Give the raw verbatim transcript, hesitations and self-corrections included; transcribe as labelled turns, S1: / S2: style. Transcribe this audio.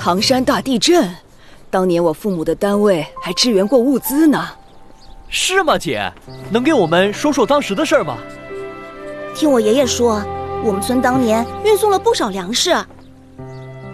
S1: 唐山大地震，当年我父母的单位还支援过物资呢。
S2: 是吗，姐？能给我们说说当时的事儿吗？
S3: 听我爷爷说，我们村当年运送了不少粮食，